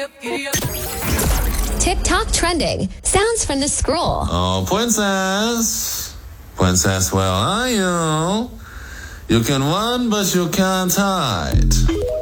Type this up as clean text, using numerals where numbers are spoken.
TikTok trending. Sounds from the scroll. Oh, princess. Princess, where are you? You can run, but you can't hide.